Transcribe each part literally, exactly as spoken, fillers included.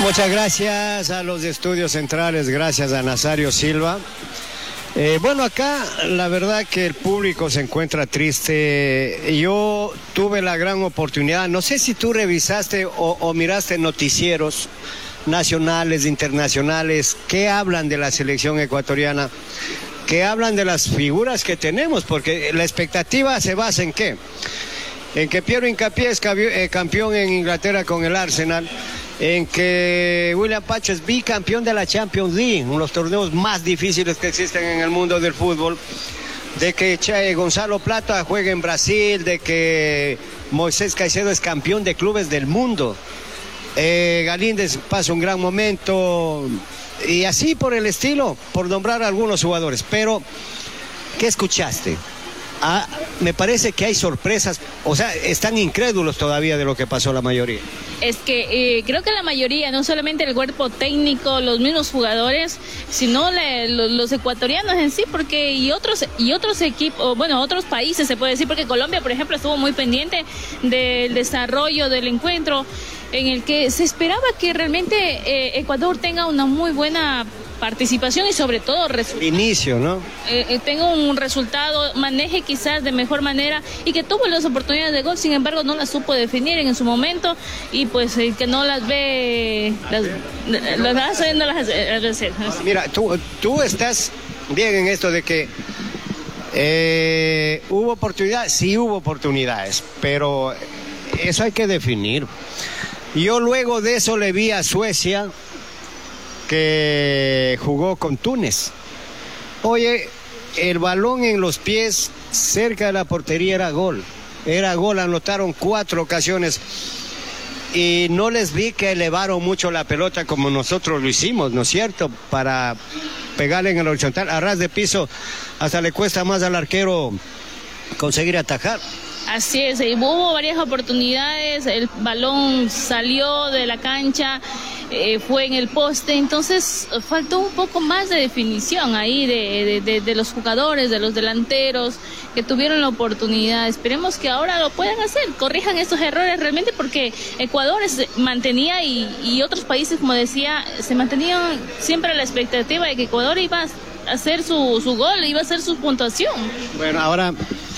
Muchas gracias a los estudios centrales, gracias a Nazario Silva. Eh, bueno, acá la verdad que el público se encuentra triste. Yo tuve la gran oportunidad, no sé si tú revisaste o, o miraste noticieros nacionales, internacionales, que hablan de la selección ecuatoriana, que hablan de las figuras que tenemos, porque la expectativa se basa en ¿qué? En que Piero Hincapié es campeón en Inglaterra con el Arsenal, en que William Pacho es bicampeón de la Champions League, uno de los torneos más difíciles que existen en el mundo del fútbol, de que Gonzalo Plata juega en Brasil, de que Moisés Caicedo es campeón de clubes del mundo, eh, Galíndez pasa un gran momento, y así por el estilo, por nombrar a algunos jugadores. Pero, ¿qué escuchaste? Ah, me parece que hay sorpresas, o sea, están incrédulos todavía de lo que pasó la mayoría. Es que eh, creo que la mayoría, no solamente el cuerpo técnico, los mismos jugadores, sino le, los, los ecuatorianos en sí, porque y otros y otros equipos, bueno, otros países se puede decir, porque Colombia, por ejemplo, estuvo muy pendiente del desarrollo del encuentro, en el que se esperaba que realmente eh, Ecuador tenga una muy buena participación y sobre todo inicio, ¿no? Eh, eh, tenga un resultado, maneje quizás de mejor manera, y que tuvo las oportunidades de gol, sin embargo no las supo definir en su momento, y pues eh, que no las ve, las, las hace, no las hace. Mira, tú, tú estás bien en esto de que eh, hubo oportunidades, sí hubo oportunidades, pero eso hay que definir. Yo luego de eso le vi a Suecia, que jugó con Túnez. Oye, el balón en los pies cerca de la portería era gol. Era gol, anotaron cuatro ocasiones. Y no les vi que elevaron mucho la pelota como nosotros lo hicimos, ¿no es cierto? Para pegarle en el horizontal, a ras de piso, hasta le cuesta más al arquero conseguir atajar. Así es, y hubo varias oportunidades, el balón salió de la cancha, eh, fue en el poste, entonces faltó un poco más de definición ahí de, de, de, de los jugadores, de los delanteros que tuvieron la oportunidad. Esperemos que ahora lo puedan hacer, corrijan estos errores realmente, porque Ecuador se mantenía y, y otros países, como decía, se mantenían siempre a la expectativa de que Ecuador iba a hacer su, su gol, iba a hacer su puntuación. Bueno, ahora...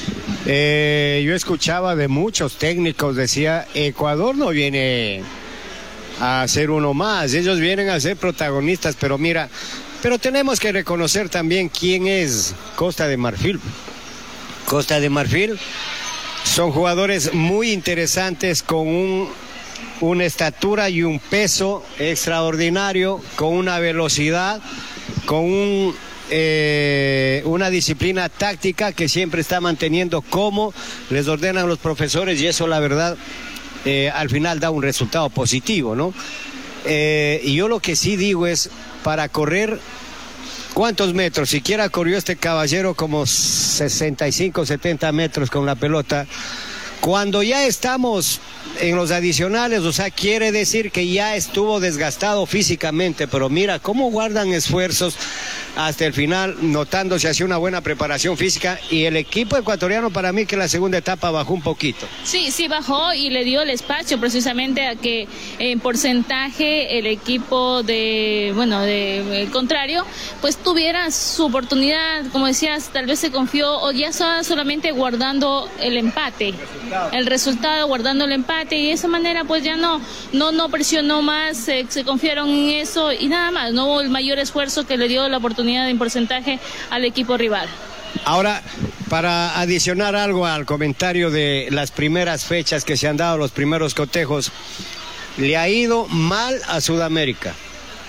Eh, yo escuchaba de muchos técnicos, decía, Ecuador no viene a ser uno más, ellos vienen a ser protagonistas, pero mira, pero tenemos que reconocer también quién es Costa de Marfil. Costa de Marfil son jugadores muy interesantes con un, una estatura y un peso extraordinario, con una velocidad, con un... Eh, una disciplina táctica que siempre está manteniendo como les ordenan los profesores, y eso la verdad eh, al final da un resultado positivo, ¿no? Eh, y yo lo que sí digo es, para correr, ¿cuántos metros? Siquiera corrió este caballero como sesenta y cinco, setenta metros con la pelota. Cuando ya estamos en los adicionales, o sea, quiere decir que ya estuvo desgastado físicamente, pero mira cómo guardan esfuerzos hasta el final, notándose hacia una buena preparación física, y el equipo ecuatoriano, para mí que la segunda etapa bajó un poquito. Sí, sí bajó y le dio el espacio precisamente a que en porcentaje el equipo de, bueno, de el contrario, pues tuviera su oportunidad, como decías, tal vez se confió o ya estaba solamente guardando el empate, el resultado, el resultado guardando el empate, y de esa manera pues ya no, no, no presionó más, se, se confiaron en eso y nada más, no hubo el mayor esfuerzo que le dio la oportunidad en porcentaje al equipo rival. Ahora, para adicionar algo al comentario de las primeras fechas que se han dado, los primeros cotejos, le ha ido mal a Sudamérica.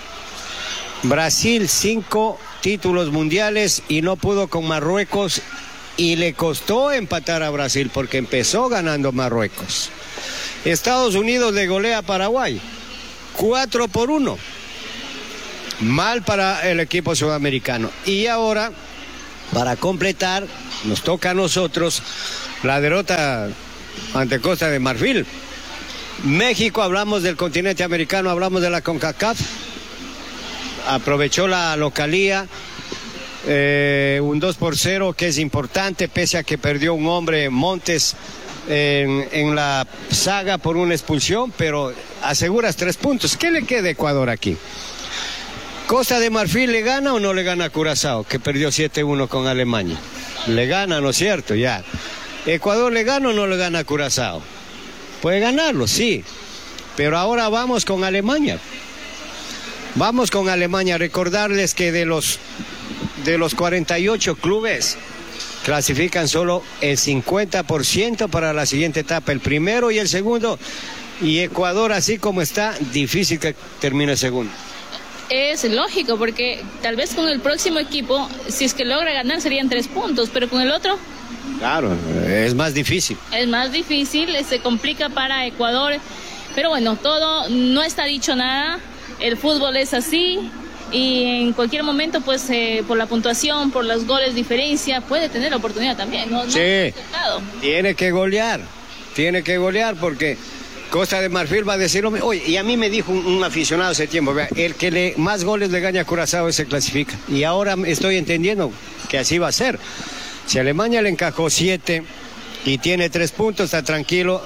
Brasil, cinco títulos mundiales y no pudo con Marruecos, y le costó empatar a Brasil porque empezó ganando Marruecos. Estados Unidos le golea a Paraguay, cuatro por uno. Mal para el equipo sudamericano. Y ahora, para completar, nos toca a nosotros la derrota ante Costa de Marfil. México, hablamos del continente americano, hablamos de la CONCACAF, aprovechó la localía, eh, un dos por cero que es importante, pese a que perdió un hombre, Montes, en, en la saga por una expulsión, pero aseguras tres puntos. ¿Qué le queda a Ecuador aquí? ¿Costa de Marfil le gana o no le gana a Curazao, que perdió siete uno con Alemania? Le gana, ¿no es cierto? Ya. ¿Ecuador le gana o no le gana a Curazao? Puede ganarlo, sí. Pero ahora vamos con Alemania. Vamos con Alemania. Recordarles que de los, de los cuarenta y ocho clubes, clasifican solo el cincuenta por ciento para la siguiente etapa, el primero y el segundo. Y Ecuador, así como está, difícil que termine el segundo. Es lógico, porque tal vez con el próximo equipo, si es que logra ganar, serían tres puntos, pero con el otro... Claro, es más difícil. Es más difícil, se complica para Ecuador, pero bueno, todo, no está dicho nada, el fútbol es así, y en cualquier momento, pues, eh, por la puntuación, por los goles diferencia, puede tener la oportunidad también, ¿no? Sí, no tiene que golear, tiene que golear, porque... Costa de Marfil va a decir, oye, y a mí me dijo un, un aficionado hace tiempo, vea, el que le más goles le gana a Curazao se clasifica. Y ahora estoy entendiendo que así va a ser. Si Alemania le encajó siete y tiene tres puntos, está tranquilo.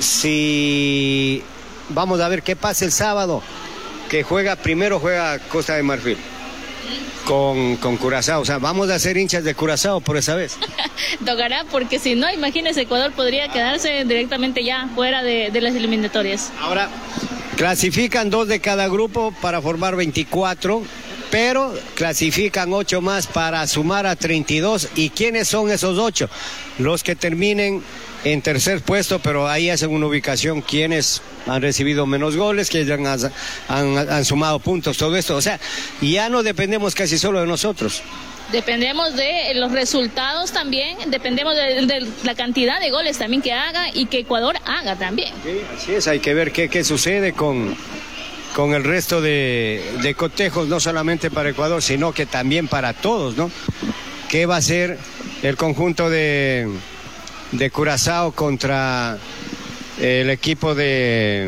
Si vamos a ver qué pasa el sábado, que juega, primero juega Costa de Marfil con, con Curazao, o sea, vamos a ser hinchas de Curazao por esa vez. Tocará, porque si no, imagínese, Ecuador podría quedarse directamente ya fuera de, de las eliminatorias. Ahora, clasifican dos de cada grupo para formar veinticuatro, pero clasifican ocho más para sumar a treinta y dos. ¿Y quiénes son esos ocho? Los que terminen en tercer puesto, pero ahí hacen una ubicación quienes han recibido menos goles, que han, han, han sumado puntos, todo esto. O sea, ya no dependemos casi solo de nosotros. Dependemos de los resultados también, dependemos de, de la cantidad de goles también que haga y que Ecuador haga también. Sí, así es, hay que ver qué, qué sucede con, con el resto de, de cotejos, no solamente para Ecuador, sino que también para todos, ¿no? ¿Qué va a hacer el conjunto de... de Curazao contra el equipo de,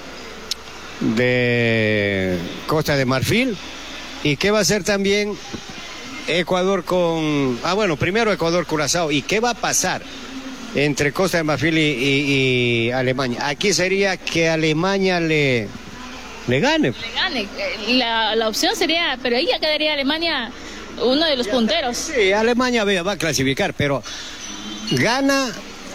de Costa de Marfil? ¿Y qué va a hacer también Ecuador con... Ah, bueno, primero Ecuador-Curazao. ¿Y qué va a pasar entre Costa de Marfil y, y, y Alemania? Aquí sería que Alemania le, le gane. Le gane. La, la opción sería... Pero ahí ya quedaría Alemania uno de los punteros. Sí, Alemania va a clasificar, pero... Gana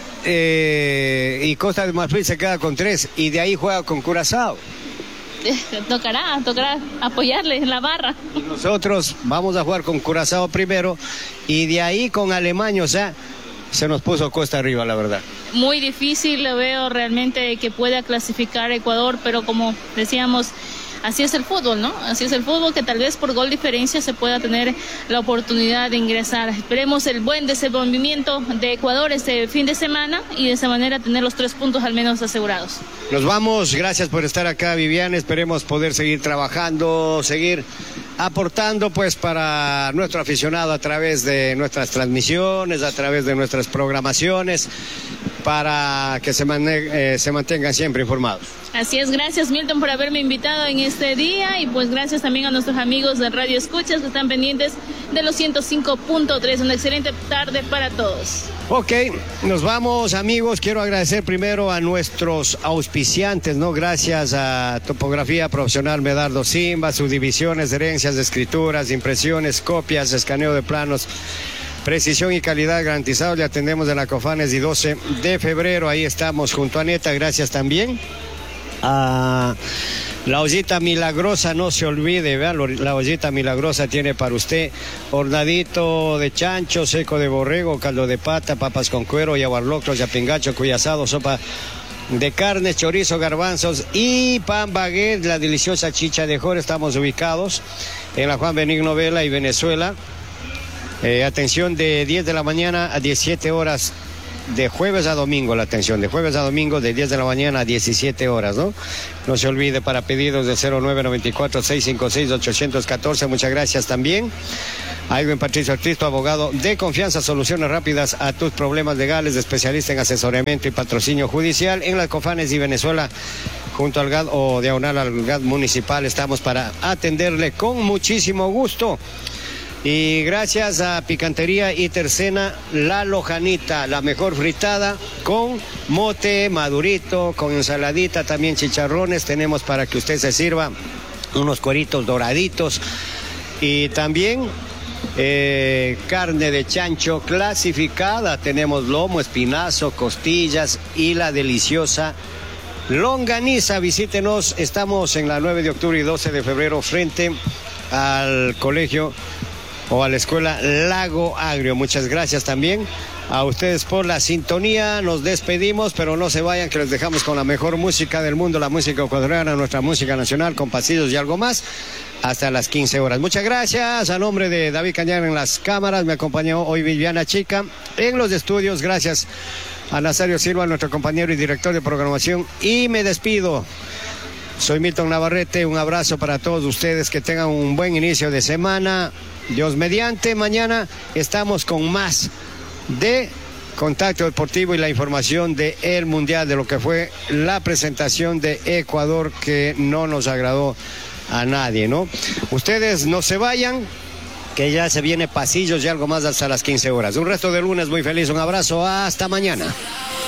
eh, y Costa de Marfil se queda con tres y de ahí juega con Curazao. Tocará, tocará apoyarle en la barra. Y nosotros vamos a jugar con Curazao primero y de ahí con Alemania, o sea, se nos puso costa arriba, la verdad. Muy difícil le veo realmente que pueda clasificar Ecuador, pero como decíamos, así es el fútbol, ¿no? Así es el fútbol, que tal vez por gol diferencia se pueda tener la oportunidad de ingresar. Esperemos el buen desenvolvimiento de Ecuador este fin de semana y de esa manera tener los tres puntos al menos asegurados. Nos vamos, gracias por estar acá, Viviane. Esperemos poder seguir trabajando, seguir aportando pues para nuestro aficionado a través de nuestras transmisiones, a través de nuestras programaciones, para que se, man eh, se mantengan siempre informados. Así es, gracias Milton por haberme invitado en este día y pues gracias también a nuestros amigos de Radio Escuchas que están pendientes de los ciento cinco punto tres. Una excelente tarde para todos. Ok, nos vamos amigos. Quiero agradecer primero a nuestros auspiciantes, ¿no? Gracias a Topografía Profesional Medardo Simba, subdivisiones de herencias, de escrituras, de impresiones, copias, escaneo de planos. Precisión y calidad garantizados. Le atendemos de la Cofanes y doce de febrero. Ahí estamos junto a Neta. Gracias también a La Ollita Milagrosa. No se olvide, vean, La Ollita Milagrosa tiene para usted hornadito de chancho, seco de borrego, caldo de pata, papas con cuero, yaguarlocros, yapingacho, cuy asado, sopa de carne, chorizo, garbanzos y pan baguette, la deliciosa chicha de jor. Estamos ubicados en la Juan Benigno Vela y Venezuela. Eh, atención de diez de la mañana a diecisiete horas, de jueves a domingo la atención, de jueves a domingo de diez de la mañana a diecisiete horas, ¿no? No se olvide para pedidos de cero nueve nueve cuatro, seis cinco seis, ocho uno cuatro, muchas gracias también. A Edwin Patricio Ortiz, tu abogado de confianza, soluciones rápidas a tus problemas legales, especialista en asesoramiento y patrocinio judicial en las Cofanes y Venezuela, junto al G A D o diagonal al G A D municipal. Estamos para atenderle con muchísimo gusto. Y gracias a Picantería y Tercena, La Lojanita, la mejor fritada con mote, madurito, con ensaladita, también chicharrones. Tenemos para que usted se sirva unos cueritos doraditos. Y también eh, carne de chancho clasificada. Tenemos lomo, espinazo, costillas y la deliciosa longaniza. Visítenos, estamos en la nueve de octubre y doce de febrero frente al colegio o a la escuela Lago Agrio. Muchas gracias también a ustedes por la sintonía. Nos despedimos, pero no se vayan, que les dejamos con la mejor música del mundo, la música ecuatoriana, nuestra música nacional, con pasillos y algo más, hasta las quince horas. Muchas gracias. A nombre de David Cañar en las cámaras, me acompañó hoy Viviana Chica en los estudios. Gracias a Nazario Silva, nuestro compañero y director de programación. Y me despido. Soy Milton Navarrete. Un abrazo para todos ustedes. Que tengan un buen inicio de semana. Dios mediante, mañana estamos con más de Contacto Deportivo y la información del Mundial, de lo que fue la presentación de Ecuador, que no nos agradó a nadie, ¿no? Ustedes no se vayan, que ya se viene pasillos y algo más hasta las quince horas. Un resto de lunes muy feliz, un abrazo, hasta mañana.